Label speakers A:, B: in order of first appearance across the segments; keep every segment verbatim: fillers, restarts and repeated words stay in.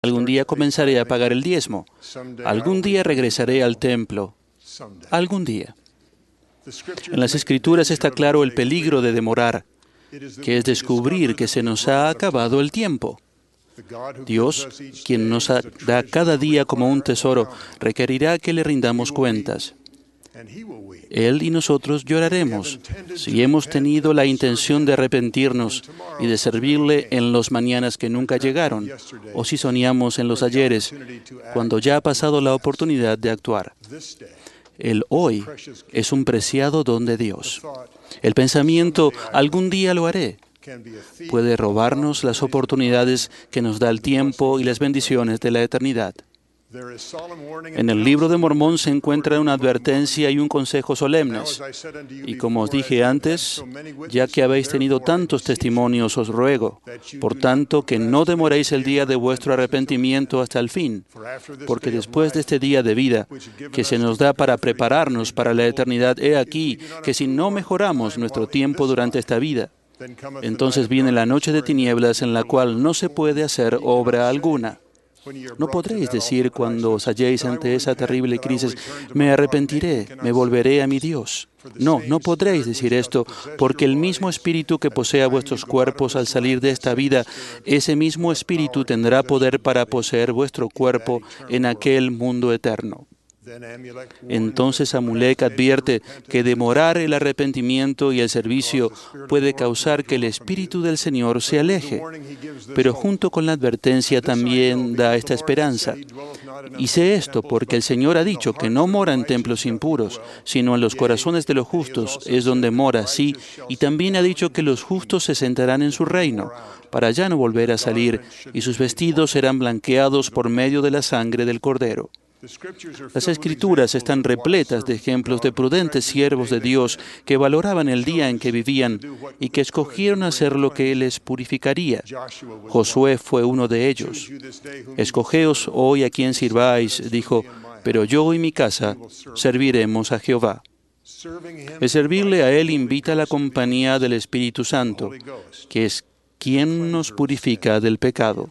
A: Algún día comenzaré a pagar el diezmo. Algún día regresaré al templo. Algún día. En las Escrituras está claro el peligro de demorar, que es descubrir que se nos ha acabado el tiempo. Dios, quien nos da cada día como un tesoro, requerirá que le rindamos cuentas. Él y nosotros lloraremos si hemos tenido la intención de arrepentirnos y de servirle en los mañanas que nunca llegaron, o si soñamos en los ayeres, cuando ya ha pasado la oportunidad de actuar. El hoy es un preciado don de Dios. El pensamiento, algún día lo haré, puede robarnos las oportunidades que nos da el tiempo y las bendiciones de la eternidad. En el libro de Mormón se encuentra una advertencia y un consejo solemnes. Y como os dije antes, ya que habéis tenido tantos testimonios, os ruego, por tanto, que no demoréis el día de vuestro arrepentimiento hasta el fin, porque después de este día de vida, que se nos da para prepararnos para la eternidad, he aquí que si no mejoramos nuestro tiempo durante esta vida, entonces viene la noche de tinieblas en la cual no se puede hacer obra alguna. No podréis decir cuando os halléis ante esa terrible crisis, me arrepentiré, me volveré a mi Dios. No, no podréis decir esto, porque el mismo Espíritu que posea vuestros cuerpos al salir de esta vida, ese mismo Espíritu tendrá poder para poseer vuestro cuerpo en aquel mundo eterno. Entonces Amulek advierte que demorar el arrepentimiento y el servicio puede causar que el Espíritu del Señor se aleje. Pero junto con la advertencia también da esta esperanza. Y sé esto porque el Señor ha dicho que no mora en templos impuros, sino en los corazones de los justos es donde mora, sí, y también ha dicho que los justos se sentarán en su reino, para ya no volver a salir, y sus vestidos serán blanqueados por medio de la sangre del Cordero. Las Escrituras están repletas de ejemplos de prudentes siervos de Dios que valoraban el día en que vivían y que escogieron hacer lo que les purificaría. Josué fue uno de ellos. Escogeos hoy a quien sirváis, dijo, pero yo y mi casa serviremos a Jehová. El servirle a Él invita a la compañía del Espíritu Santo, que es quien nos purifica del pecado.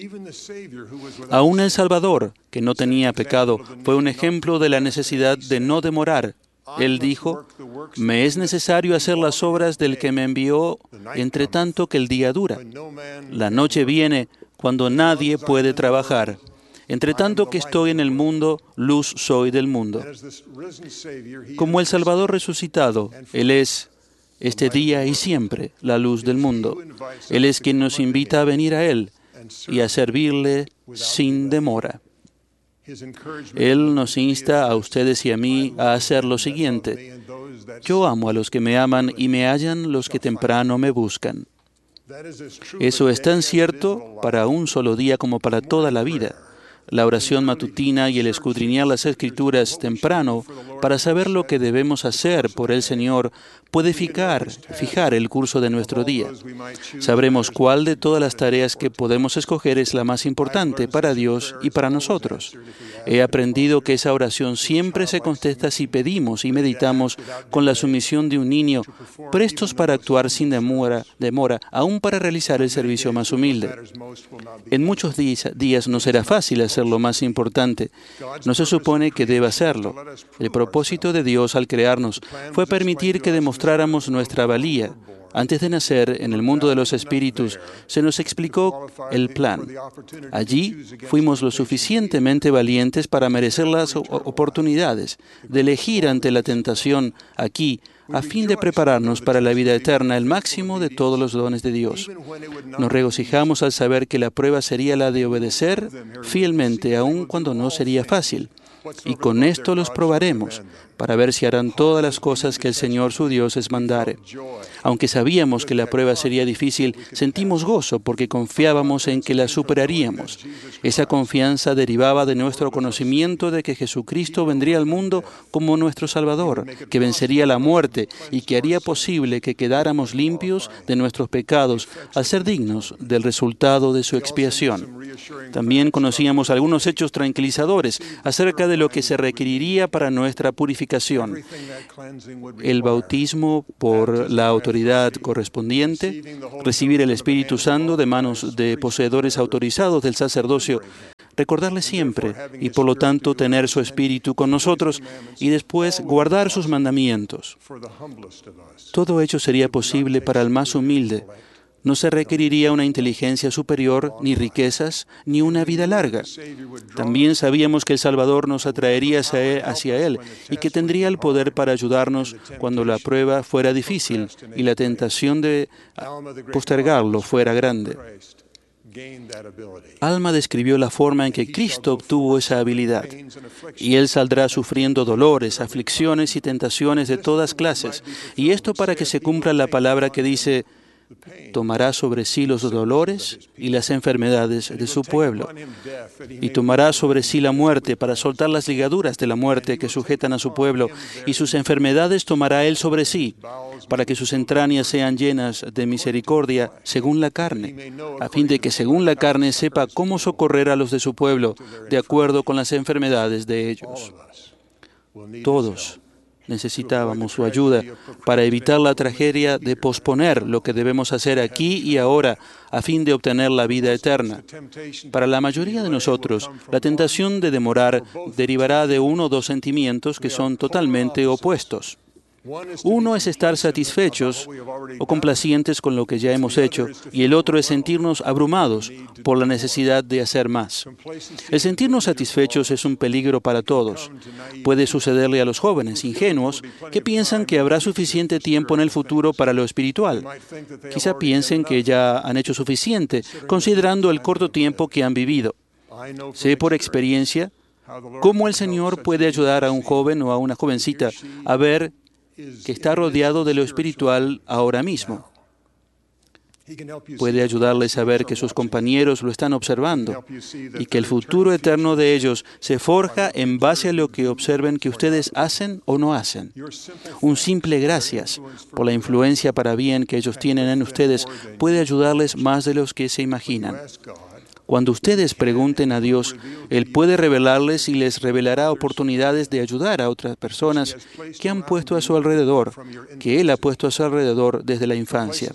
A: Aún el Salvador, que no tenía pecado, fue un ejemplo de la necesidad de no demorar. Él dijo, me es necesario hacer las obras del que me envió, entre tanto que el día dura. La noche viene cuando nadie puede trabajar. Entre tanto que estoy en el mundo, luz soy del mundo. Como el Salvador resucitado, Él es este día y siempre la luz del mundo. Él es quien nos invita a venir a Él y a servirle sin demora. Él nos insta a ustedes y a mí a hacer lo siguiente. Yo amo a los que me aman y me hallan los que temprano me buscan. Eso es tan cierto para un solo día como para toda la vida. La oración matutina y el escudriñar las Escrituras temprano para saber lo que debemos hacer por el Señor puede fijar, fijar el curso de nuestro día. Sabremos cuál de todas las tareas que podemos escoger es la más importante para Dios y para nosotros. He aprendido que esa oración siempre se contesta si pedimos y meditamos con la sumisión de un niño, prestos para actuar sin demora, demora, aún para realizar el servicio más humilde. En muchos días, días no será fácil hacer lo más importante. No se supone que deba hacerlo. El propósito de Dios al crearnos fue permitir que demostráramos nuestra valía. Antes de nacer, en el mundo de los espíritus, se nos explicó el plan. Allí fuimos lo suficientemente valientes para merecer las oportunidades de elegir ante la tentación aquí, a fin de prepararnos para la vida eterna, el máximo de todos los dones de Dios. Nos regocijamos al saber que la prueba sería la de obedecer fielmente, aun cuando no sería fácil. Y con esto los probaremos, para ver si harán todas las cosas que el Señor su Dios les mandare. Aunque sabíamos que la prueba sería difícil, sentimos gozo porque confiábamos en que la superaríamos. Esa confianza derivaba de nuestro conocimiento de que Jesucristo vendría al mundo como nuestro Salvador, que vencería la muerte y que haría posible que quedáramos limpios de nuestros pecados al ser dignos del resultado de su expiación. También conocíamos algunos hechos tranquilizadores acerca de de lo que se requeriría para nuestra purificación: el bautismo por la autoridad correspondiente, recibir el Espíritu Santo de manos de poseedores autorizados del sacerdocio, recordarle siempre y por lo tanto tener su Espíritu con nosotros y después guardar sus mandamientos. Todo ello sería posible para el más humilde. No se requeriría una inteligencia superior, ni riquezas, ni una vida larga. También sabíamos que el Salvador nos atraería hacia Él y que tendría el poder para ayudarnos cuando la prueba fuera difícil y la tentación de postergarlo fuera grande. Alma describió la forma en que Cristo obtuvo esa habilidad, y Él saldrá sufriendo dolores, aflicciones y tentaciones de todas clases, y esto para que se cumpla la palabra que dice: tomará sobre sí los dolores y las enfermedades de su pueblo, y tomará sobre sí la muerte para soltar las ligaduras de la muerte que sujetan a su pueblo, y sus enfermedades tomará Él sobre sí, para que sus entrañas sean llenas de misericordia según la carne, a fin de que según la carne sepa cómo socorrer a los de su pueblo, de acuerdo con las enfermedades de ellos. Todos necesitábamos su ayuda para evitar la tragedia de posponer lo que debemos hacer aquí y ahora a fin de obtener la vida eterna. Para la mayoría de nosotros, la tentación de demorar derivará de uno o dos sentimientos que son totalmente opuestos. Uno es estar satisfechos o complacientes con lo que ya hemos hecho, y el otro es sentirnos abrumados por la necesidad de hacer más. El sentirnos satisfechos es un peligro para todos. Puede sucederle a los jóvenes ingenuos que piensan que habrá suficiente tiempo en el futuro para lo espiritual. Quizá piensen que ya han hecho suficiente, considerando el corto tiempo que han vivido. Sé por experiencia cómo el Señor puede ayudar a un joven o a una jovencita a ver que está rodeado de lo espiritual ahora mismo. Puede ayudarles a ver que sus compañeros lo están observando y que el futuro eterno de ellos se forja en base a lo que observen que ustedes hacen o no hacen. Un simple gracias por la influencia para bien que ellos tienen en ustedes puede ayudarles más de los que se imaginan. Cuando ustedes pregunten a Dios, Él puede revelarles y les revelará oportunidades de ayudar a otras personas que han puesto a su alrededor, que Él ha puesto a su alrededor desde la infancia.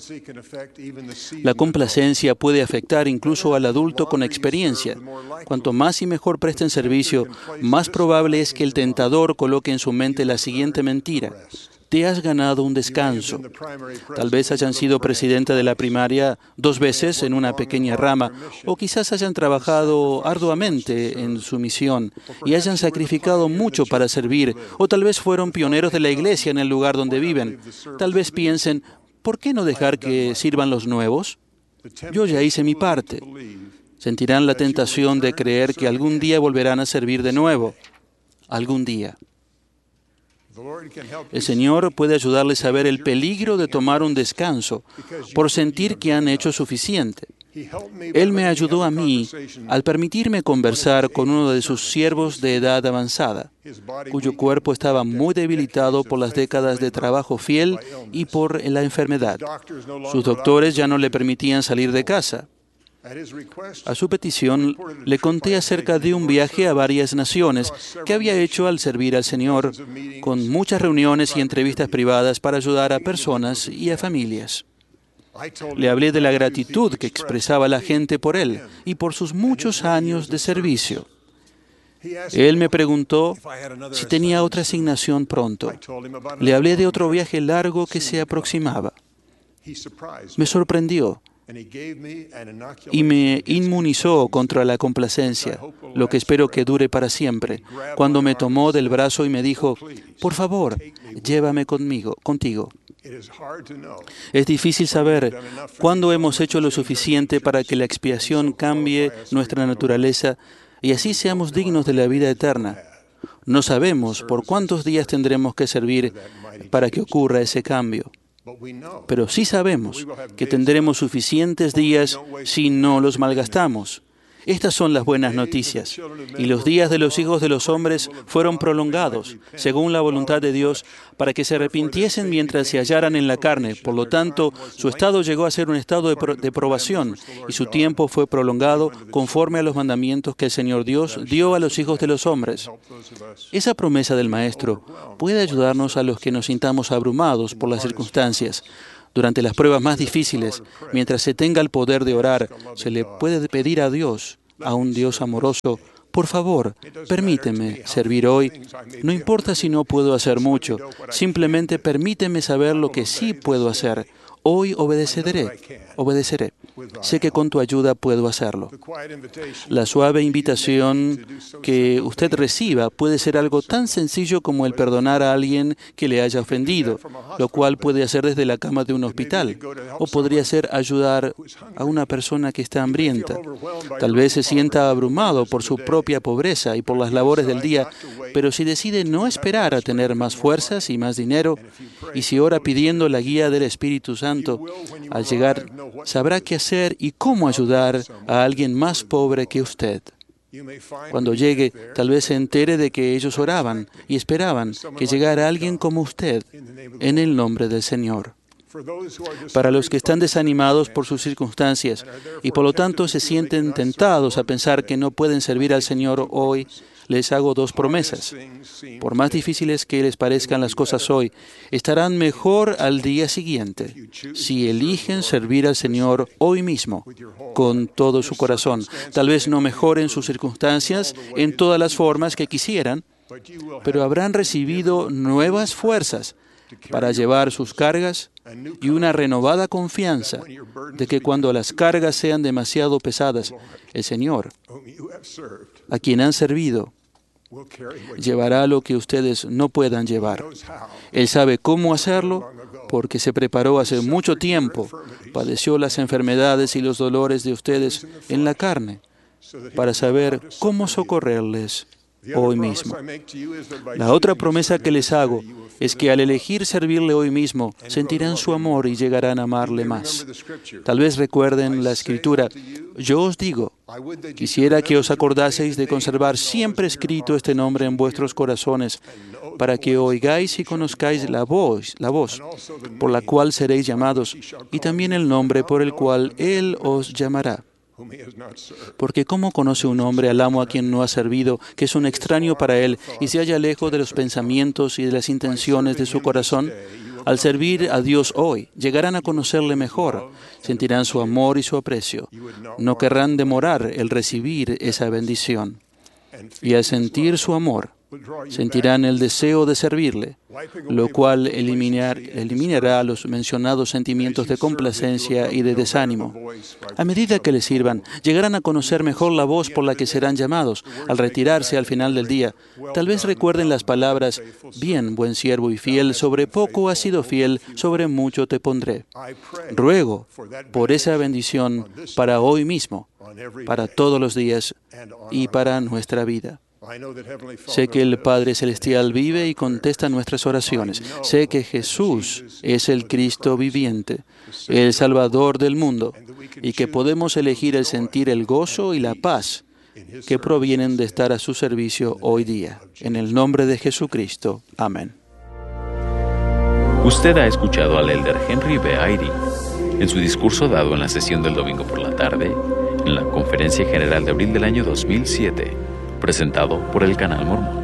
A: La complacencia puede afectar incluso al adulto con experiencia. Cuanto más y mejor presten servicio, más probable es que el tentador coloque en su mente la siguiente mentira: te has ganado un descanso. Tal vez hayan sido presidenta de la primaria dos veces en una pequeña rama, o quizás hayan trabajado arduamente en su misión y hayan sacrificado mucho para servir, o tal vez fueron pioneros de la iglesia en el lugar donde viven. Tal vez piensen, ¿por qué no dejar que sirvan los nuevos? Yo ya hice mi parte. Sentirán la tentación de creer que algún día volverán a servir de nuevo. Algún día. El Señor puede ayudarles a ver el peligro de tomar un descanso por sentir que han hecho suficiente. Él me ayudó a mí al permitirme conversar con uno de sus siervos de edad avanzada, cuyo cuerpo estaba muy debilitado por las décadas de trabajo fiel y por la enfermedad. Sus doctores ya no le permitían salir de casa. A su petición, le conté acerca de un viaje a varias naciones que había hecho al servir al Señor, con muchas reuniones y entrevistas privadas para ayudar a personas y a familias. Le hablé de la gratitud que expresaba la gente por él y por sus muchos años de servicio. Él me preguntó si tenía otra asignación pronto. Le hablé de otro viaje largo que se aproximaba. Me sorprendió y me inmunizó contra la complacencia, lo que espero que dure para siempre, cuando me tomó del brazo y me dijo: por favor, llévame conmigo, contigo. Es difícil saber cuándo hemos hecho lo suficiente para que la expiación cambie nuestra naturaleza y así seamos dignos de la vida eterna. No sabemos por cuántos días tendremos que servir para que ocurra ese cambio. Pero sí sabemos que tendremos suficientes días si no los malgastamos. Estas son las buenas noticias. Y los días de los hijos de los hombres fueron prolongados, según la voluntad de Dios, para que se arrepintiesen mientras se hallaran en la carne. Por lo tanto, su estado llegó a ser un estado de, pro- de probación, y su tiempo fue prolongado conforme a los mandamientos que el Señor Dios dio a los hijos de los hombres. Esa promesa del Maestro puede ayudarnos a los que nos sintamos abrumados por las circunstancias. Durante las pruebas más difíciles, mientras se tenga el poder de orar, se le puede pedir a Dios, a un Dios amoroso, por favor, permíteme servir hoy. No importa si no puedo hacer mucho, simplemente permíteme saber lo que sí puedo hacer. Hoy obedeceré, obedeceré. Sé que con tu ayuda puedo hacerlo. La suave invitación que usted reciba puede ser algo tan sencillo como el perdonar a alguien que le haya ofendido, lo cual puede hacer desde la cama de un hospital, o podría ser ayudar a una persona que está hambrienta. Tal vez se sienta abrumado por su propia pobreza y por las labores del día, pero si decide no esperar a tener más fuerzas y más dinero, y si ora pidiendo la guía del Espíritu Santo, al llegar sabrá qué hacer y cómo ayudar a alguien más pobre que usted. Cuando llegue, tal vez se entere de que ellos oraban y esperaban que llegara alguien como usted en el nombre del Señor. Para los que están desanimados por sus circunstancias y por lo tanto se sienten tentados a pensar que no pueden servir al Señor hoy, les hago dos promesas. Por más difíciles que les parezcan las cosas hoy, estarán mejor al día siguiente si eligen servir al Señor hoy mismo, con todo su corazón. Tal vez no mejoren sus circunstancias en todas las formas que quisieran, pero habrán recibido nuevas fuerzas para llevar sus cargas y una renovada confianza de que cuando las cargas sean demasiado pesadas, el Señor, a quien han servido, llevará lo que ustedes no puedan llevar. Él sabe cómo hacerlo porque se preparó hace mucho tiempo, padeció las enfermedades y los dolores de ustedes en la carne para saber cómo socorrerles hoy mismo. La otra promesa que les hago es que al elegir servirle hoy mismo, sentirán su amor y llegarán a amarle más. Tal vez recuerden la Escritura. Yo os digo, quisiera que os acordaseis de conservar siempre escrito este nombre en vuestros corazones, para que oigáis y conozcáis la voz, la voz por la cual seréis llamados, y también el nombre por el cual Él os llamará. Porque ¿cómo conoce un hombre al amo a quien no ha servido, que es un extraño para él y se halla lejos de los pensamientos y de las intenciones de su corazón? Al servir a Dios hoy, llegarán a conocerle mejor, sentirán su amor y su aprecio. No querrán demorar el recibir esa bendición. Y al sentir su amor, sentirán el deseo de servirle, lo cual eliminar, eliminará los mencionados sentimientos de complacencia y de desánimo. A medida que le sirvan, llegarán a conocer mejor la voz por la que serán llamados al retirarse al final del día. Tal vez recuerden las palabras, bien, buen siervo y fiel, sobre poco has sido fiel, sobre mucho te pondré. Ruego por esa bendición para hoy mismo, para todos los días y para nuestra vida. Sé que el Padre Celestial vive y contesta nuestras oraciones. Sé que Jesús es el Cristo viviente, el Salvador del mundo, y que podemos elegir el sentir el gozo y la paz que provienen de estar a su servicio hoy día. En el nombre de Jesucristo. Amén.
B: Usted ha escuchado al elder Henry B. Eyring en su discurso dado en la sesión del domingo por la tarde, en la Conferencia General de abril del año dos mil siete. Presentado por el Canal Mormón.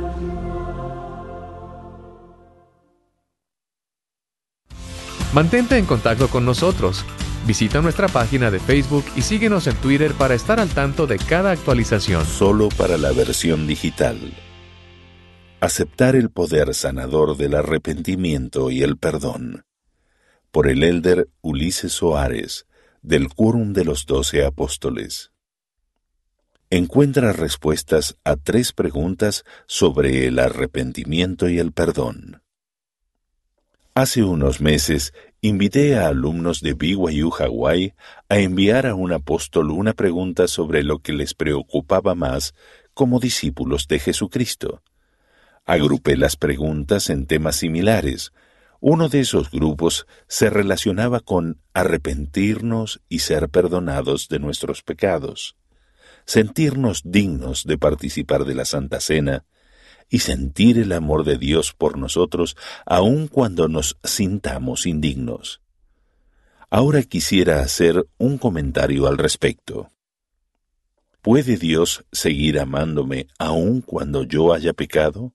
C: Mantente en contacto con nosotros. Visita nuestra página de Facebook y síguenos en Twitter para estar al tanto de cada actualización.
D: Solo para la versión digital. Aceptar el poder sanador del arrepentimiento y el perdón. Por el elder Ulises Soares, del Quórum de los Doce Apóstoles. Encuentra respuestas a tres preguntas sobre el arrepentimiento y el perdón. Hace unos meses, invité a alumnos de B Y U Hawái a enviar a un apóstol una pregunta sobre lo que les preocupaba más como discípulos de Jesucristo. Agrupé las preguntas en temas similares. Uno de esos grupos se relacionaba con arrepentirnos y ser perdonados de nuestros pecados. sentirnos dignos de participar de la Santa Cena y sentir el amor de Dios por nosotros aun cuando nos sintamos indignos. Ahora quisiera hacer un comentario al respecto. ¿Puede Dios seguir amándome aun cuando yo haya pecado?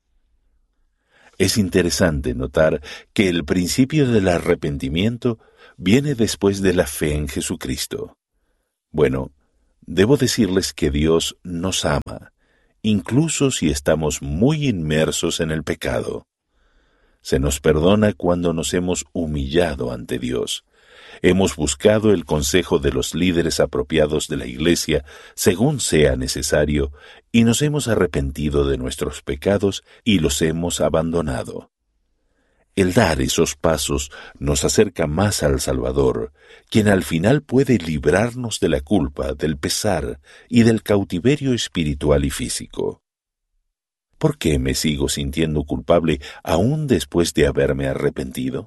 D: Es interesante notar que el principio del arrepentimiento viene después de la fe en Jesucristo. Bueno, debo decirles que Dios nos ama, incluso si estamos muy inmersos en el pecado. Se nos perdona cuando nos hemos humillado ante Dios. Hemos buscado el consejo de los líderes apropiados de la Iglesia, según sea necesario, y nos hemos arrepentido de nuestros pecados y los hemos abandonado. El dar esos pasos nos acerca más al Salvador, quien al final puede librarnos de la culpa, del pesar y del cautiverio espiritual y físico. ¿Por qué me sigo sintiendo culpable aún después de haberme arrepentido?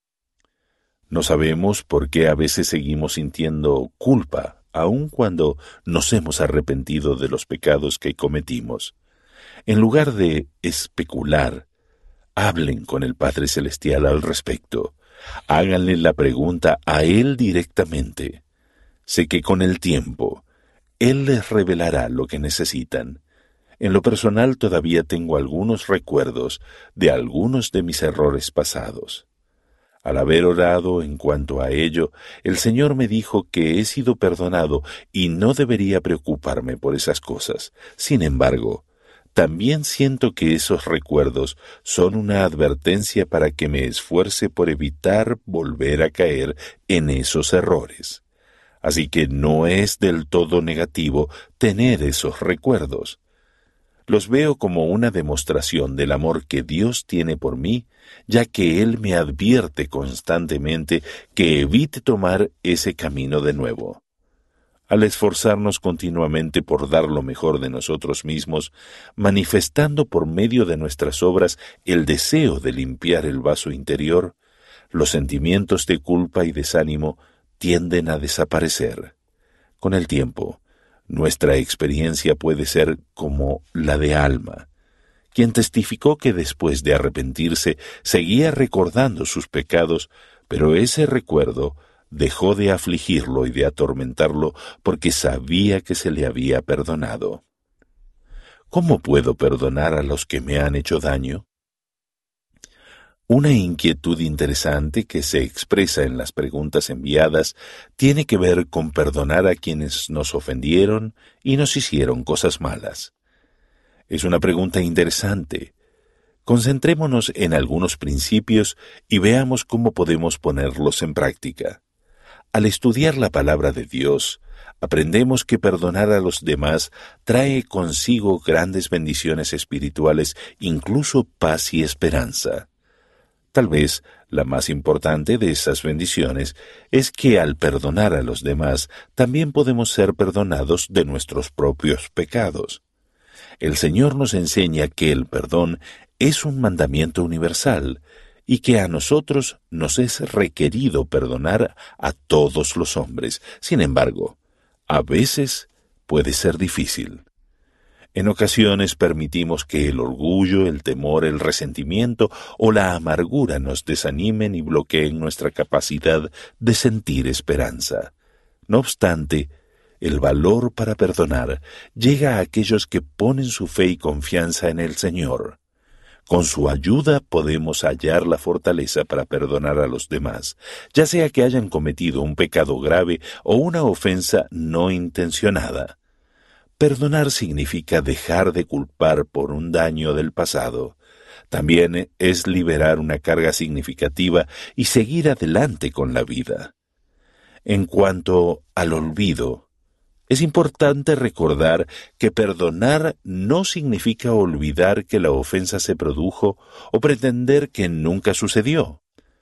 D: No sabemos por qué a veces seguimos sintiendo culpa, aun cuando nos hemos arrepentido de los pecados que cometimos. En lugar de especular, hablen con el Padre Celestial al respecto. Háganle la pregunta a Él directamente. Sé que con el tiempo, Él les revelará lo que necesitan. En lo personal todavía tengo algunos recuerdos de algunos de mis errores pasados. Al haber orado en cuanto a ello, el Señor me dijo que he sido perdonado y no debería preocuparme por esas cosas. Sin embargo, también siento que esos recuerdos son una advertencia para que me esfuerce por evitar volver a caer en esos errores. Así que no es del todo negativo tener esos recuerdos. Los veo como una demostración del amor que Dios tiene por mí, ya que Él me advierte constantemente que evite tomar ese camino de nuevo. Al esforzarnos continuamente por dar lo mejor de nosotros mismos, manifestando por medio de nuestras obras el deseo de limpiar el vaso interior, los sentimientos de culpa y desánimo tienden a desaparecer. Con el tiempo, nuestra experiencia puede ser como la de Alma, quien testificó que después de arrepentirse seguía recordando sus pecados, pero ese recuerdo dejó de afligirlo y de atormentarlo porque sabía que se le había perdonado. ¿Cómo puedo perdonar a los que me han hecho daño? Una inquietud interesante que se expresa en las preguntas enviadas tiene que ver con perdonar a quienes nos ofendieron y nos hicieron cosas malas. Es una pregunta interesante. Concentrémonos en algunos principios y veamos cómo podemos ponerlos en práctica. Al estudiar la palabra de Dios, aprendemos que perdonar a los demás trae consigo grandes bendiciones espirituales, incluso paz y esperanza. Tal vez la más importante de esas bendiciones es que al perdonar a los demás también podemos ser perdonados de nuestros propios pecados. El Señor nos enseña que el perdón es un mandamiento universal y que a nosotros nos es requerido perdonar a todos los hombres. Sin embargo, a veces puede ser difícil. En ocasiones permitimos que el orgullo, el temor, el resentimiento o la amargura nos desanimen y bloqueen nuestra capacidad de sentir esperanza. No obstante, el valor para perdonar llega a aquellos que ponen su fe y confianza en el Señor. Con su ayuda podemos hallar la fortaleza para perdonar a los demás, ya sea que hayan cometido un pecado grave o una ofensa no intencionada. Perdonar significa dejar de culpar por un daño del pasado. También es liberar una carga significativa y seguir adelante con la vida. En cuanto al olvido, es importante recordar que perdonar no significa olvidar que la ofensa se produjo o pretender que nunca sucedió.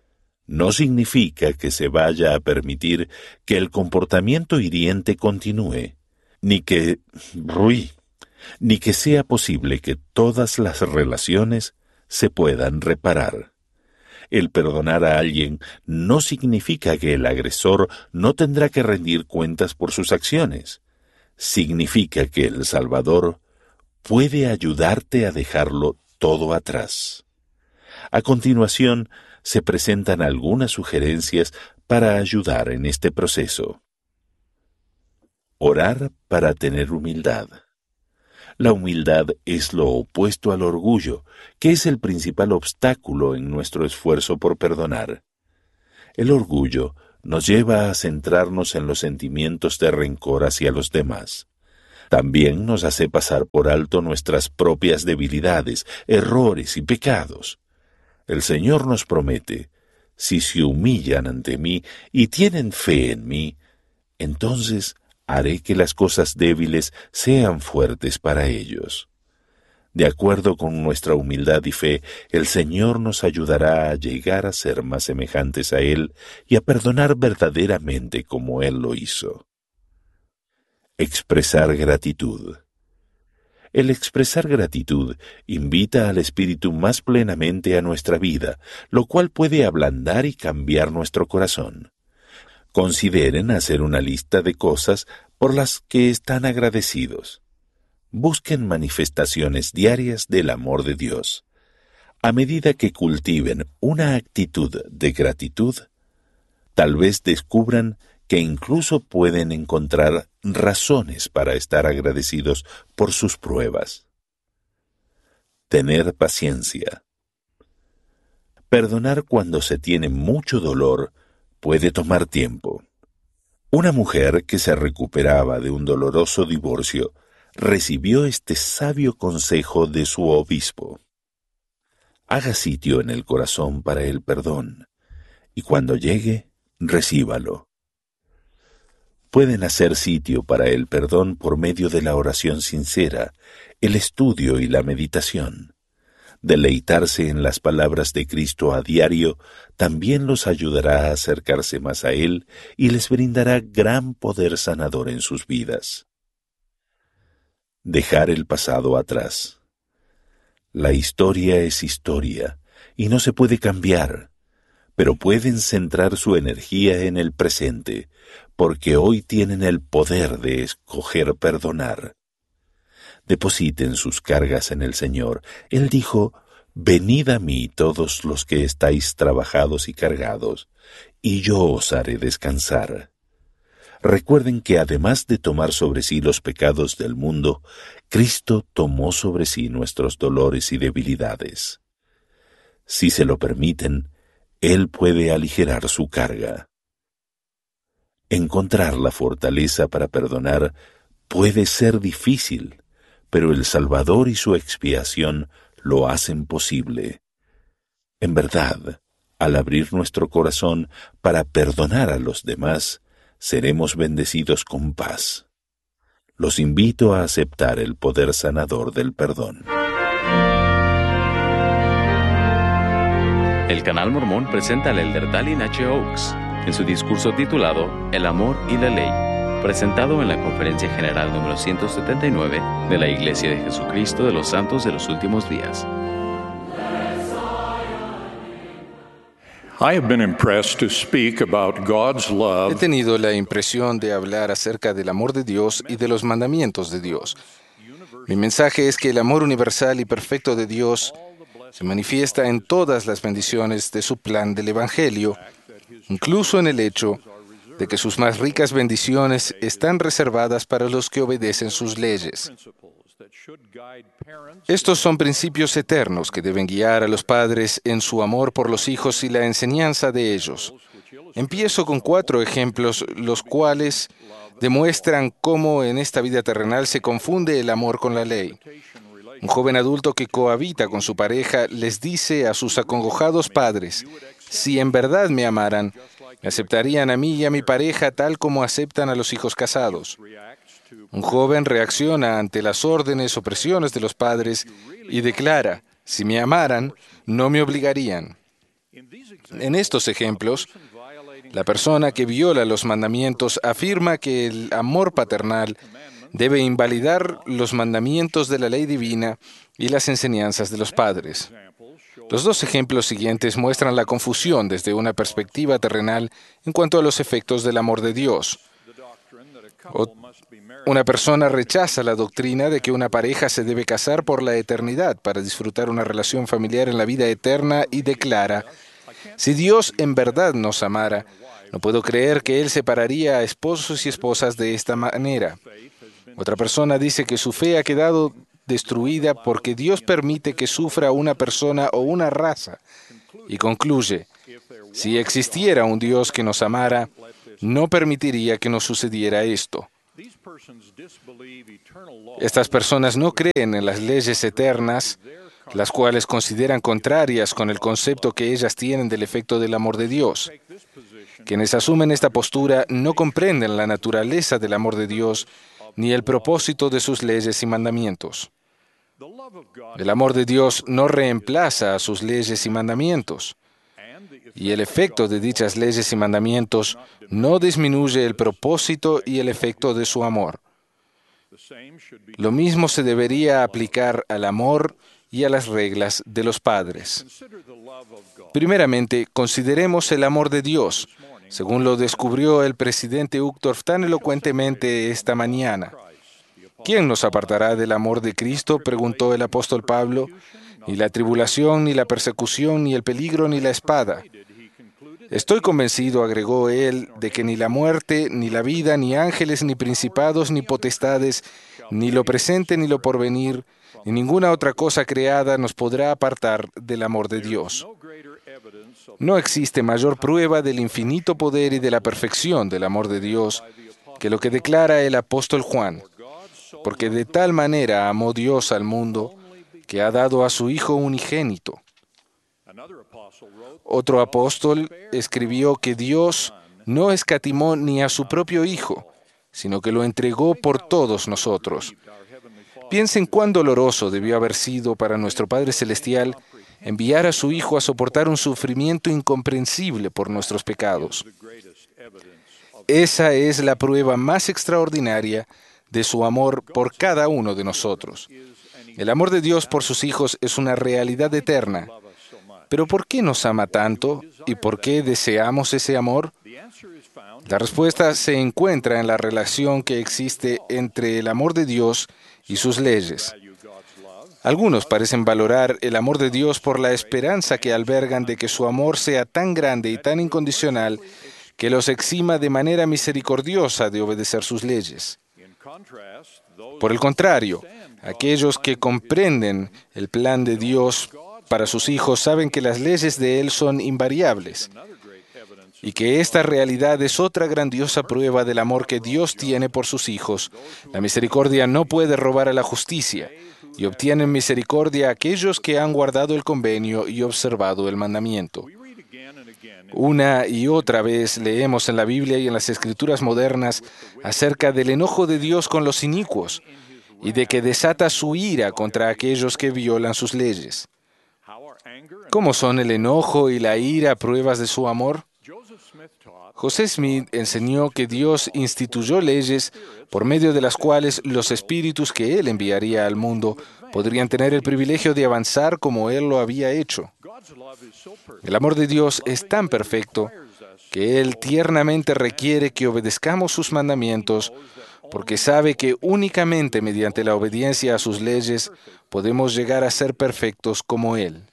D: No significa que se vaya a permitir que el comportamiento hiriente continúe, ni que, uy, ni que sea posible que todas las relaciones se puedan reparar. El perdonar a alguien no significa que el agresor no tendrá que rendir cuentas por sus acciones. significa que el Salvador puede ayudarte a dejarlo todo atrás. A continuación, se presentan algunas sugerencias para ayudar en este proceso. Orar para tener humildad. La humildad es lo opuesto al orgullo, que es el principal obstáculo en nuestro esfuerzo por perdonar. El orgullo nos lleva a centrarnos en los sentimientos de rencor hacia los demás. También nos hace pasar por alto nuestras propias debilidades, errores y pecados. El Señor nos promete, si se humillan ante mí y tienen fe en mí, entonces haré que las cosas débiles sean fuertes para ellos. De acuerdo con nuestra humildad y fe, el Señor nos ayudará a llegar a ser más semejantes a Él y a perdonar verdaderamente como Él lo hizo. Expresar gratitud. El expresar gratitud invita al Espíritu más plenamente a nuestra vida, lo cual puede ablandar y cambiar nuestro corazón. Consideren hacer una lista de cosas por las que están agradecidos. Busquen manifestaciones diarias del amor de Dios. A medida que cultiven una actitud de gratitud, tal vez descubran que incluso pueden encontrar razones para estar agradecidos por sus pruebas. Tener paciencia. Perdonar cuando se tiene mucho dolor puede tomar tiempo. Una mujer que se recuperaba de un doloroso divorcio recibió este sabio consejo de su obispo. Haga sitio en el corazón para el perdón, y cuando llegue, recíbalo. Pueden hacer sitio para el perdón por medio de la oración sincera, el estudio y la meditación. Deleitarse en las palabras de Cristo a diario también los ayudará a acercarse más a Él y les brindará gran poder sanador en sus vidas. Dejar el pasado atrás. La historia es historia y no se puede cambiar, pero pueden centrar su energía en el presente, porque hoy tienen el poder de escoger perdonar. Depositen sus cargas en el Señor. Él dijo, «Venid a mí todos los que estáis trabajados y cargados, y yo os haré descansar». Recuerden que además de tomar sobre sí los pecados del mundo, Cristo tomó sobre sí nuestros dolores y debilidades. Si se lo permiten, Él puede aligerar su carga. Encontrar la fortaleza para perdonar puede ser difícil, pero el Salvador y su expiación lo hacen posible. En verdad, al abrir nuestro corazón para perdonar a los demás, seremos bendecidos con paz. Los invito a aceptar el poder sanador del perdón.
B: El Canal Mormón presenta al elder Dallin H. Oaks en su discurso titulado El amor y la ley, presentado en la Conferencia General número ciento setenta y nueve de la Iglesia de Jesucristo de los Santos de los Últimos Días.
E: I have been impressed to speak about God's
F: He
E: love
F: tenido la impresión de hablar acerca del amor de Dios y de los mandamientos de Dios. Mi mensaje es que el amor universal y perfecto de Dios se manifiesta en todas las bendiciones de su plan del Evangelio, incluso en el hecho de que sus más ricas bendiciones están reservadas para los que obedecen sus leyes. Estos son principios eternos que deben guiar a los padres en su amor por los hijos y la enseñanza de ellos. Empiezo con cuatro ejemplos, los cuales demuestran cómo en esta vida terrenal se confunde el amor con la ley. Un joven adulto que cohabita con su pareja les dice a sus acongojados padres, si en verdad me amaran, me aceptarían a mí y a mi pareja tal como aceptan a los hijos casados. Un joven reacciona ante las órdenes o presiones de los padres y declara, si me amaran, no me obligarían. En estos ejemplos, la persona que viola los mandamientos afirma que el amor paternal debe invalidar los mandamientos de la ley divina y las enseñanzas de los padres. Los dos ejemplos siguientes muestran la confusión desde una perspectiva terrenal en cuanto a los efectos del amor de Dios. O- Una persona rechaza la doctrina de que una pareja se debe casar por la eternidad para disfrutar una relación familiar en la vida eterna y declara: si Dios en verdad nos amara, no puedo creer que Él separaría a esposos y esposas de esta manera. Otra persona dice que su fe ha quedado destruida porque Dios permite que sufra una persona o una raza. Y concluye: si existiera un Dios que nos amara, no permitiría que nos sucediera esto. Estas personas no creen en las leyes eternas, las cuales consideran contrarias con el concepto que ellas tienen del efecto del amor de Dios. Quienes asumen esta postura no comprenden la naturaleza del amor de Dios ni el propósito de sus leyes y mandamientos. El amor de Dios no reemplaza a sus leyes y mandamientos, y el efecto de dichas leyes y mandamientos no disminuye el propósito y el efecto de su amor. Lo mismo se debería aplicar al amor y a las reglas de los padres. Primeramente, consideremos el amor de Dios, según lo descubrió el presidente Uchtdorf tan elocuentemente esta mañana. ¿Quién nos apartará del amor de Cristo?, preguntó el apóstol Pablo. Ni la tribulación, ni la persecución, ni el peligro, ni la espada. Estoy convencido, agregó él, de que ni la muerte, ni la vida, ni ángeles, ni principados, ni potestades, ni lo presente, ni lo porvenir, ni ninguna otra cosa creada nos podrá apartar del amor de Dios. No existe mayor prueba del infinito poder y de la perfección del amor de Dios que lo que declara el apóstol Juan, porque de tal manera amó Dios al mundo que ha dado a su Hijo unigénito. Otro apóstol escribió que Dios no escatimó ni a su propio Hijo, sino que lo entregó por todos nosotros. Piensen cuán doloroso debió haber sido para nuestro Padre Celestial enviar a su Hijo a soportar un sufrimiento incomprensible por nuestros pecados. Esa es la prueba más extraordinaria de su amor por cada uno de nosotros. El amor de Dios por sus hijos es una realidad eterna. ¿Pero por qué nos ama tanto y por qué deseamos ese amor? La respuesta se encuentra en la relación que existe entre el amor de Dios y sus leyes. Algunos parecen valorar el amor de Dios por la esperanza que albergan de que su amor sea tan grande y tan incondicional que los exima de manera misericordiosa de obedecer sus leyes. Por el contrario, aquellos que comprenden el plan de Dios para sus hijos saben que las leyes de Él son invariables y que esta realidad es otra grandiosa prueba del amor que Dios tiene por sus hijos. La misericordia no puede robar a la justicia, y obtienen misericordia aquellos que han guardado el convenio y observado el mandamiento. Una y otra vez leemos en la Biblia y en las Escrituras modernas acerca del enojo de Dios con los inicuos y de que desata su ira contra aquellos que violan sus leyes. ¿Cómo son el enojo y la ira pruebas de su amor? José Smith enseñó que Dios instituyó leyes por medio de las cuales los espíritus que Él enviaría al mundo podrían tener el privilegio de avanzar como Él lo había hecho. El amor de Dios es tan perfecto que Él tiernamente requiere que obedezcamos sus mandamientos porque sabe que únicamente mediante la obediencia a sus leyes podemos llegar a ser perfectos como Él.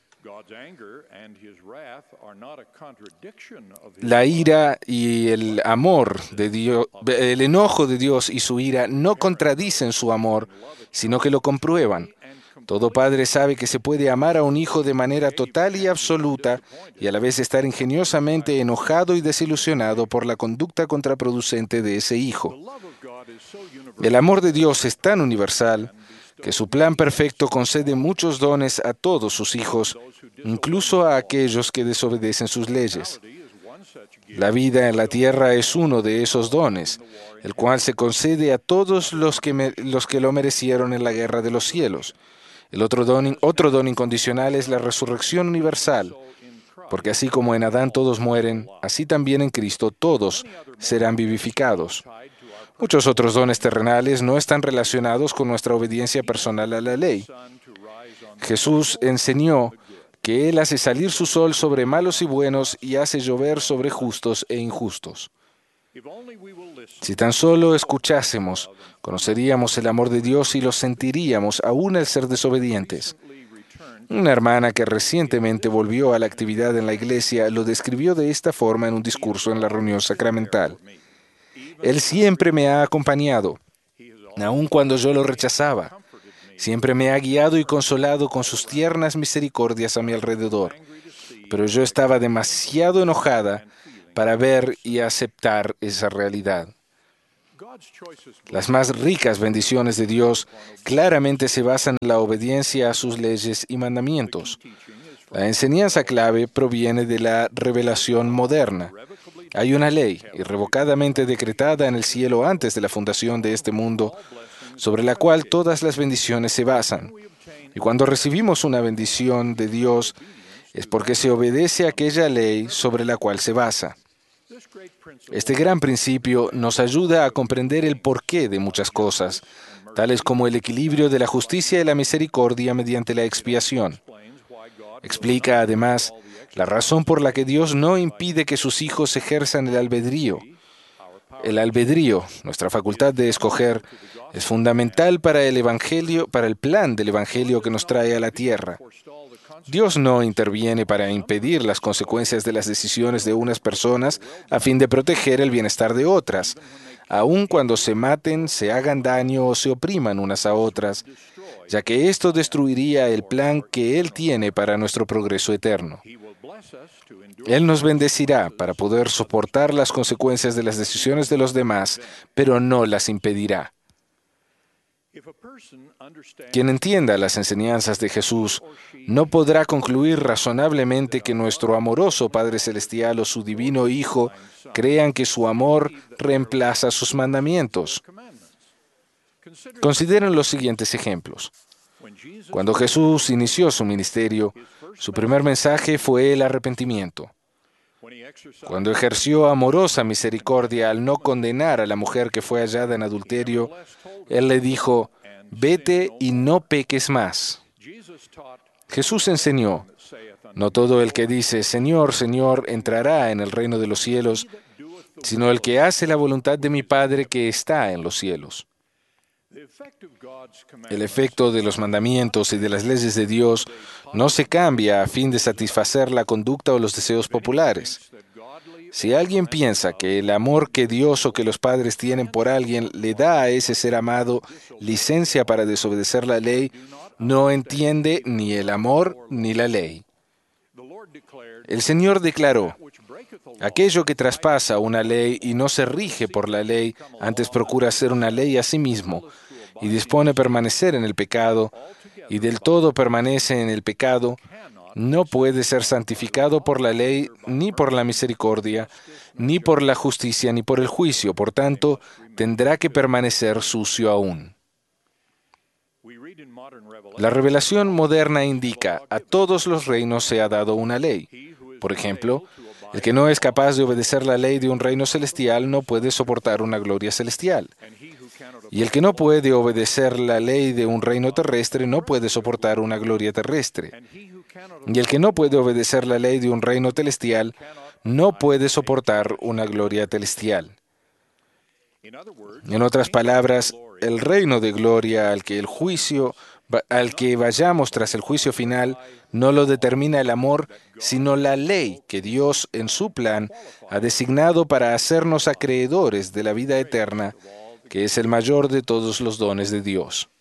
F: La ira y el amor de Dios, el enojo de Dios y su ira no contradicen su amor, sino que lo comprueban. Todo padre sabe que se puede amar a un hijo de manera total y absoluta y a la vez estar ingeniosamente enojado y desilusionado por la conducta contraproducente de ese hijo. El amor de Dios es tan universal que su plan perfecto concede muchos dones a todos sus hijos, incluso a aquellos que desobedecen sus leyes. La vida en la tierra es uno de esos dones, el cual se concede a todos los que, me, los que lo merecieron en la guerra de los cielos. El otro don, otro don incondicional es la resurrección universal, porque así como en Adán todos mueren, así también en Cristo todos serán vivificados. Muchos otros dones terrenales no están relacionados con nuestra obediencia personal a la ley. Jesús enseñó que Él hace salir su sol sobre malos y buenos y hace llover sobre justos e injustos. Si tan solo escuchásemos, conoceríamos el amor de Dios y lo sentiríamos aún al ser desobedientes. Una hermana que recientemente volvió a la actividad en la iglesia lo describió de esta forma en un discurso en la reunión sacramental. Él siempre me ha acompañado, aun cuando yo lo rechazaba. Siempre me ha guiado y consolado con sus tiernas misericordias a mi alrededor. Pero yo estaba demasiado enojada para ver y aceptar esa realidad. Las más ricas bendiciones de Dios claramente se basan en la obediencia a sus leyes y mandamientos. La enseñanza clave proviene de la revelación moderna. Hay una ley irrevocadamente decretada en el cielo antes de la fundación de este mundo, sobre la cual todas las bendiciones se basan. Y cuando recibimos una bendición de Dios, es porque se obedece a aquella ley sobre la cual se basa. Este gran principio nos ayuda a comprender el porqué de muchas cosas, tales como el equilibrio de la justicia y la misericordia mediante la expiación. Explica, además, la razón por la que Dios no impide que sus hijos ejerzan el albedrío. El albedrío, nuestra facultad de escoger, es fundamental para el evangelio, para el plan del evangelio que nos trae a la tierra. Dios no interviene para impedir las consecuencias de las decisiones de unas personas a fin de proteger el bienestar de otras, aun cuando se maten, se hagan daño o se opriman unas a otras, ya que esto destruiría el plan que Él tiene para nuestro progreso eterno. Él nos bendecirá para poder soportar las consecuencias de las decisiones de los demás, pero no las impedirá. Quien entienda las enseñanzas de Jesús no podrá concluir razonablemente que nuestro amoroso Padre Celestial o su divino Hijo crean que su amor reemplaza sus mandamientos. Consideren los siguientes ejemplos. Cuando Jesús inició su ministerio, su primer mensaje fue el arrepentimiento. Cuando ejerció amorosa misericordia al no condenar a la mujer que fue hallada en adulterio, Él le dijo, «Vete y no peques más». Jesús enseñó, «No todo el que dice, Señor, Señor, entrará en el reino de los cielos, sino el que hace la voluntad de mi Padre que está en los cielos». El efecto de los mandamientos y de las leyes de Dios no se cambia a fin de satisfacer la conducta o los deseos populares. Si alguien piensa que el amor que Dios o que los padres tienen por alguien le da a ese ser amado licencia para desobedecer la ley, no entiende ni el amor ni la ley. El Señor declaró, «Aquello que traspasa una ley y no se rige por la ley, antes procura hacer una ley a sí mismo, y dispone permanecer en el pecado, y del todo permanece en el pecado, no puede ser santificado por la ley, ni por la misericordia, ni por la justicia, ni por el juicio. Por tanto, tendrá que permanecer sucio aún». La revelación moderna indica, a todos los reinos se ha dado una ley. Por ejemplo, el que no es capaz de obedecer la ley de un reino celestial no puede soportar una gloria celestial. Y el que no puede obedecer la ley de un reino terrestre no puede soportar una gloria terrestre. Y el que no puede obedecer la ley de un reino celestial no puede soportar una gloria celestial. En otras palabras, el reino de gloria al que el juicio, al que vayamos tras el juicio final, no lo determina el amor, sino la ley que Dios, en su plan, ha designado para hacernos acreedores de la vida eterna, que es el mayor de todos los dones de Dios.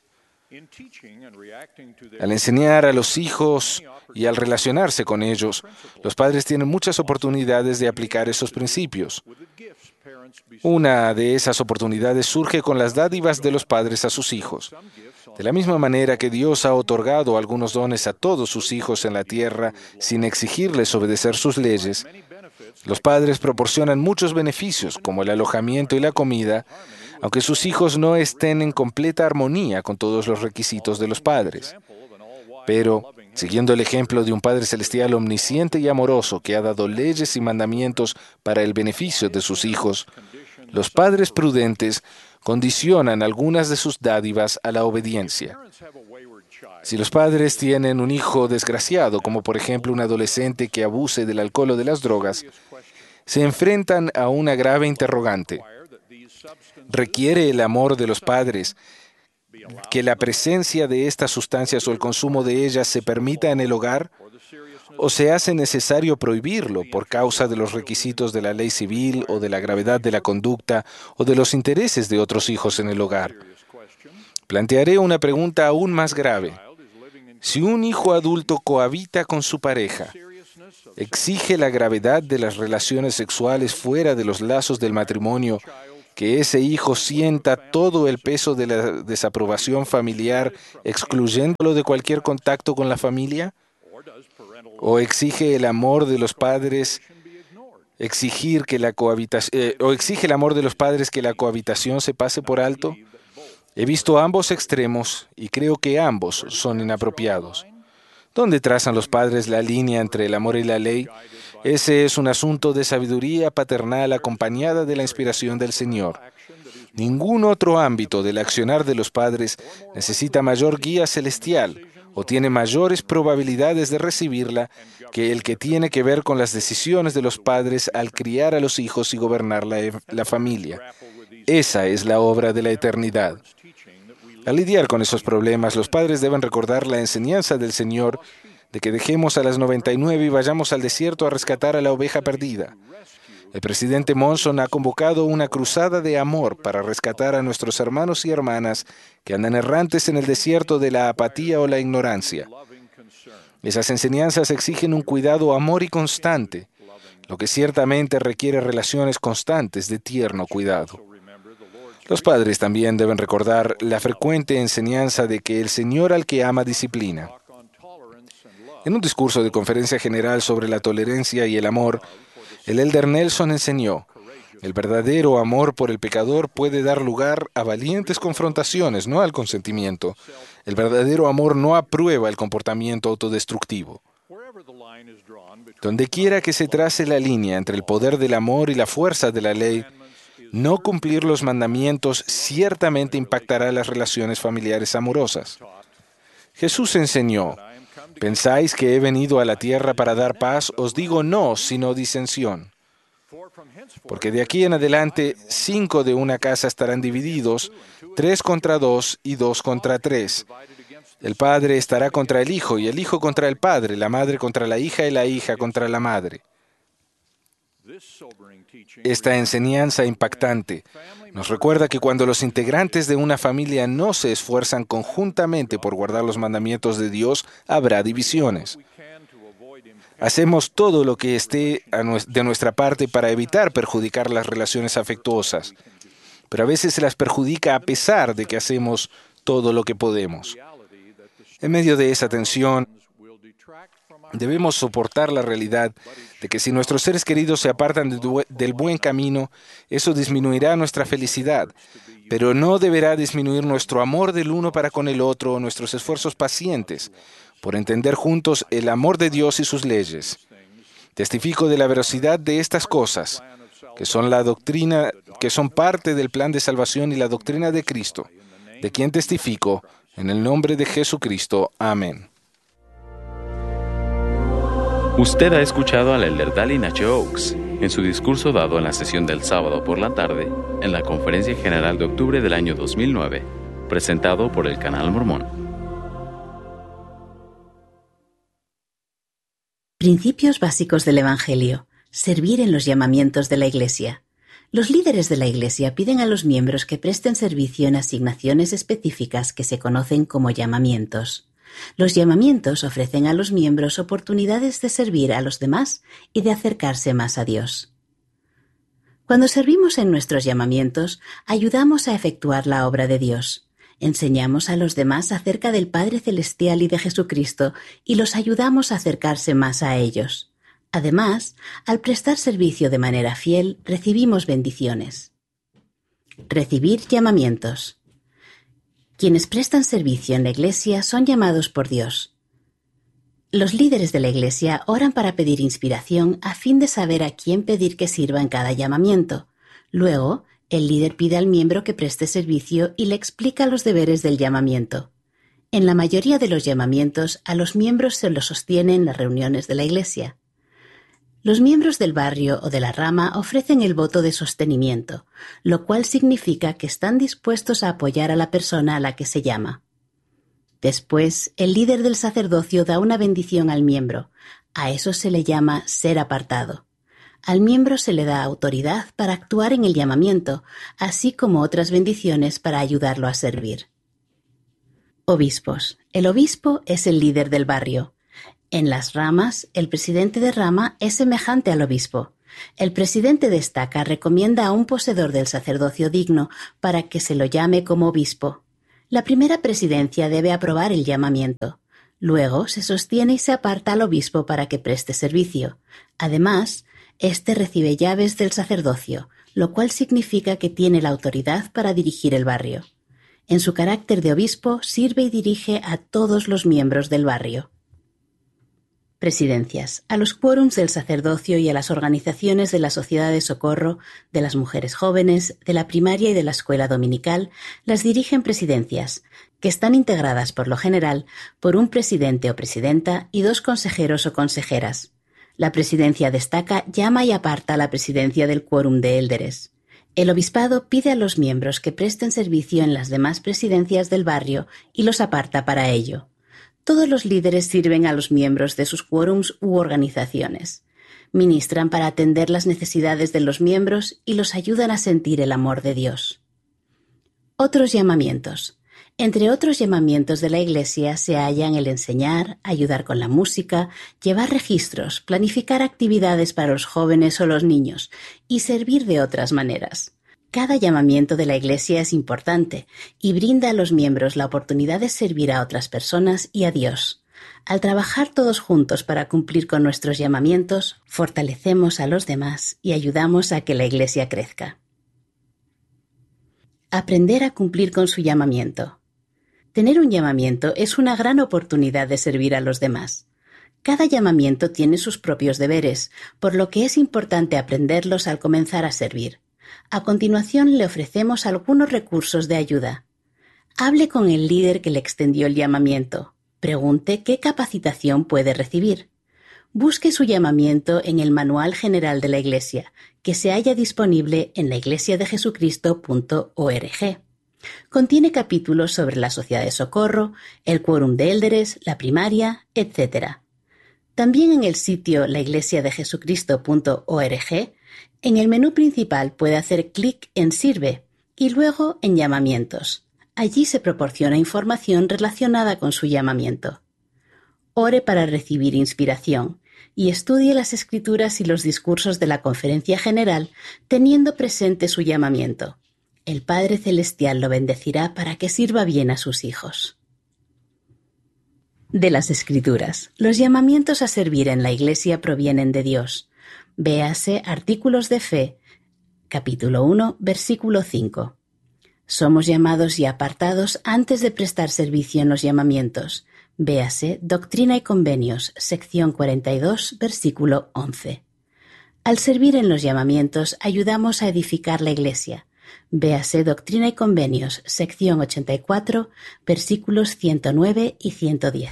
F: Al enseñar a los hijos y al relacionarse con ellos, los padres tienen muchas oportunidades de aplicar esos principios. Una de esas oportunidades surge con las dádivas de los padres a sus hijos. De la misma manera que Dios ha otorgado algunos dones a todos sus hijos en la tierra sin exigirles obedecer sus leyes, los padres proporcionan muchos beneficios, como el alojamiento y la comida, aunque sus hijos no estén en completa armonía con todos los requisitos de los padres. Pero, siguiendo el ejemplo de un Padre Celestial omnisciente y amoroso que ha dado leyes y mandamientos para el beneficio de sus hijos, los padres prudentes condicionan algunas de sus dádivas a la obediencia. Si los padres tienen un hijo desgraciado, como por ejemplo un adolescente que abuse del alcohol o de las drogas, se enfrentan a una grave interrogante. ¿Requiere el amor de los padres que la presencia de estas sustancias o el consumo de ellas se permita en el hogar? ¿O se hace necesario prohibirlo por causa de los requisitos de la ley civil o de la gravedad de la conducta o de los intereses de otros hijos en el hogar? Plantearé una pregunta aún más grave. Si un hijo adulto cohabita con su pareja, ¿exige la gravedad de las relaciones sexuales fuera de los lazos del matrimonio que ese hijo sienta todo el peso de la desaprobación familiar, excluyéndolo de cualquier contacto con la familia? ¿O exige el amor de los padres exigir que la cohabitación, eh, o exige el amor de los padres que la cohabitación se pase por alto? He visto ambos extremos y creo que ambos son inapropiados. ¿Dónde trazan los padres la línea entre el amor y la ley? Ese es un asunto de sabiduría paternal acompañada de la inspiración del Señor. Ningún otro ámbito del accionar de los padres necesita mayor guía celestial o tiene mayores probabilidades de recibirla que el que tiene que ver con las decisiones de los padres al criar a los hijos y gobernar la, la familia. Esa es la obra de la eternidad. Al lidiar con esos problemas, los padres deben recordar la enseñanza del Señor de que dejemos a las noventa y nueve y vayamos al desierto a rescatar a la oveja perdida. El presidente Monson ha convocado una cruzada de amor para rescatar a nuestros hermanos y hermanas que andan errantes en el desierto de la apatía o la ignorancia. Esas enseñanzas exigen un cuidado amor y constante, lo que ciertamente requiere relaciones constantes de tierno cuidado. Los padres también deben recordar la frecuente enseñanza de que el Señor al que ama disciplina. En un discurso de conferencia general sobre la tolerancia y el amor, el elder Nelson enseñó: el verdadero amor por el pecador puede dar lugar a valientes confrontaciones, no al consentimiento. El verdadero amor no aprueba el comportamiento autodestructivo. Donde quiera que se trace la línea entre el poder del amor y la fuerza de la ley, no cumplir los mandamientos ciertamente impactará las relaciones familiares amorosas. Jesús enseñó: ¿pensáis que he venido a la tierra para dar paz? Os digo no, sino disensión. Porque de aquí en adelante, cinco de una casa estarán divididos, tres contra dos y dos contra tres. El padre estará contra el hijo y el hijo contra el padre, la madre contra la hija y la hija contra la madre. Esta enseñanza impactante nos recuerda que cuando los integrantes de una familia no se esfuerzan conjuntamente por guardar los mandamientos de Dios, habrá divisiones. Hacemos todo lo que esté de nuestra parte para evitar perjudicar las relaciones afectuosas, pero a veces se las perjudica a pesar de que hacemos todo lo que podemos. En medio de esa tensión, debemos soportar la realidad de que si nuestros seres queridos se apartan de, del buen camino, eso disminuirá nuestra felicidad, pero no deberá disminuir nuestro amor del uno para con el otro o nuestros esfuerzos pacientes por entender juntos el amor de Dios y sus leyes. Testifico de la veracidad de estas cosas, que son la doctrina, que son parte del plan de salvación y la doctrina de Cristo, de quien testifico, en el nombre de Jesucristo. Amén.
B: Usted ha escuchado al elder Dallin H. Oaks en su discurso dado en la sesión del sábado por la tarde en la Conferencia General de octubre del año dos mil nueve, presentado por el Canal Mormón.
G: Principios básicos del Evangelio. Servir en los llamamientos de la Iglesia. Los líderes de la Iglesia piden a los miembros que presten servicio en asignaciones específicas que se conocen como llamamientos. Los llamamientos ofrecen a los miembros oportunidades de servir a los demás y de acercarse más a Dios. Cuando servimos en nuestros llamamientos, ayudamos a efectuar la obra de Dios. Enseñamos a los demás acerca del Padre Celestial y de Jesucristo y los ayudamos a acercarse más a ellos. Además, al prestar servicio de manera fiel, recibimos bendiciones. Recibir llamamientos. Quienes prestan servicio en la Iglesia son llamados por Dios. Los líderes de la Iglesia oran para pedir inspiración a fin de saber a quién pedir que sirva en cada llamamiento. Luego, el líder pide al miembro que preste servicio y le explica los deberes del llamamiento. En la mayoría de los llamamientos, a los miembros se los sostiene en las reuniones de la Iglesia. Los miembros del barrio o de la rama ofrecen el voto de sostenimiento, lo cual significa que están dispuestos a apoyar a la persona a la que se llama. Después, el líder del sacerdocio da una bendición al miembro. A eso se le llama ser apartado. Al miembro se le da autoridad para actuar en el llamamiento, así como otras bendiciones para ayudarlo a servir. Obispos. El obispo es el líder del barrio. En las ramas, el presidente de rama es semejante al obispo. El presidente de estaca recomienda a un poseedor del sacerdocio digno para que se lo llame como obispo. La primera presidencia debe aprobar el llamamiento. Luego se sostiene y se aparta al obispo para que preste servicio. Además, éste recibe llaves del sacerdocio, lo cual significa que tiene la autoridad para dirigir el barrio. En su carácter de obispo, sirve y dirige a todos los miembros del barrio. Presidencias. A los quórums del sacerdocio y a las organizaciones de la Sociedad de Socorro, de las Mujeres Jóvenes, de la primaria y de la escuela dominical, las dirigen presidencias, que están integradas por lo general por un presidente o presidenta y dos consejeros o consejeras. La presidencia de estaca llama y aparta a la presidencia del quórum de élderes. El obispado pide a los miembros que presten servicio en las demás presidencias del barrio y los aparta para ello. Todos los líderes sirven a los miembros de sus quórums u organizaciones. Ministran para atender las necesidades de los miembros y los ayudan a sentir el amor de Dios. Otros llamamientos. Entre otros llamamientos de la Iglesia se hallan el enseñar, ayudar con la música, llevar registros, planificar actividades para los jóvenes o los niños y servir de otras maneras. Cada llamamiento de la Iglesia es importante y brinda a los miembros la oportunidad de servir a otras personas y a Dios. Al trabajar todos juntos para cumplir con nuestros llamamientos, fortalecemos a los demás y ayudamos a que la Iglesia crezca. Aprender a cumplir con su llamamiento. Tener un llamamiento es una gran oportunidad de servir a los demás. Cada llamamiento tiene sus propios deberes, por lo que es importante aprenderlos al comenzar a servir. A continuación le ofrecemos algunos recursos de ayuda. Hable con el líder que le extendió el llamamiento. Pregunte qué capacitación puede recibir. Busque su llamamiento en el Manual General de la Iglesia, que se halla disponible en la iglesia de jesucristo punto org. Contiene capítulos sobre la Sociedad de Socorro, el Quórum de Élderes, la primaria, etcétera. También en el sitio la iglesia de jesucristo punto org, en el menú principal puede hacer clic en Sirve y luego en Llamamientos. Allí se proporciona información relacionada con su llamamiento. Ore para recibir inspiración y estudie las Escrituras y los discursos de la Conferencia General teniendo presente su llamamiento. El Padre Celestial lo bendecirá para que sirva bien a sus hijos. De las Escrituras. Los llamamientos a servir en la Iglesia provienen de Dios. Véase Artículos de Fe, capítulo uno, versículo cinco. Somos llamados y apartados antes de prestar servicio en los llamamientos. Véase Doctrina y Convenios, sección cuarenta y dos, versículo once. Al servir en los llamamientos ayudamos a edificar la Iglesia. Véase Doctrina y Convenios, sección ochenta y cuatro, versículos ciento nueve y ciento diez.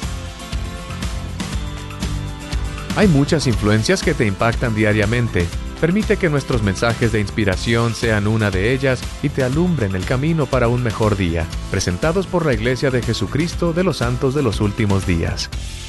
C: Hay muchas influencias que te impactan diariamente. Permite que nuestros mensajes de inspiración sean una de ellas y te alumbren el camino para un mejor día. Presentados por la Iglesia de Jesucristo de los Santos de los Últimos Días.